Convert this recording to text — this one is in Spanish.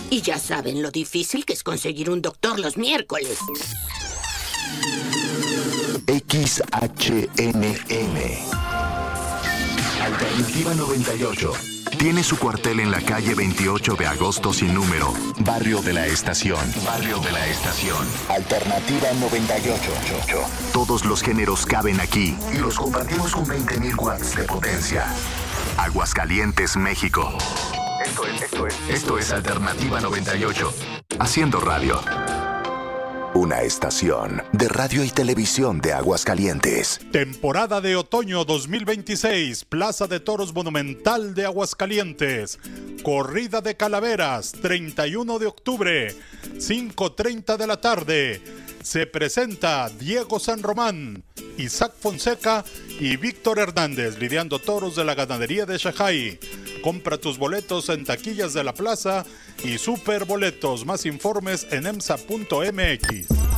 Y ya saben lo difícil que es conseguir un doctor los miércoles. XHNM Alternativa 98 tiene su cuartel en la calle 28 de agosto sin número, Barrio de la Estación. Barrio de la Estación. Alternativa 98. Todos los géneros caben aquí y los compartimos con 20.000 watts de potencia. Aguascalientes, México. Esto es Alternativa 98. Haciendo radio. Una estación de radio y televisión de Aguascalientes. Temporada de otoño 2026, Plaza de Toros Monumental de Aguascalientes. Corrida de Calaveras, 31 de octubre, 5:30 de la tarde. Se presenta Diego San Román, Isaac Fonseca y Víctor Hernández lidiando toros de la ganadería de Xajay. Compra tus boletos en taquillas de la plaza y Superboletos. Más informes en emsa.mx.